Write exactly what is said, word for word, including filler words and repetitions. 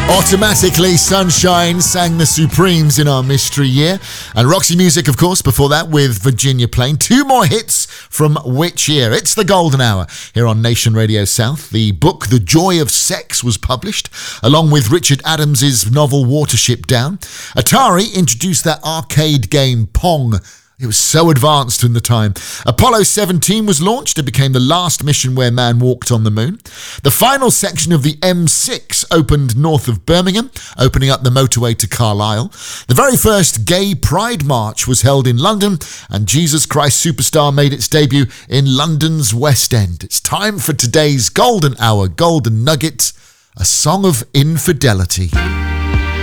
Automatically Sunshine sang the Supremes in our mystery year. And Roxy Music, of course, before that with Virginia Plain. Two more hits from which year? It's the Golden Hour here on Nation Radio South. The book The Joy of Sex was published, along with Richard Adams's novel Watership Down. Atari introduced that arcade game Pong. It was so advanced in the time. Apollo seventeen was launched. It became the last mission where man walked on the moon. The final section of the M six opened north of Birmingham, opening up the motorway to Carlisle. The very first gay pride march was held in London, and Jesus Christ Superstar made its debut in London's West End. It's time for today's Golden Hour Golden Nugget, a song of infidelity.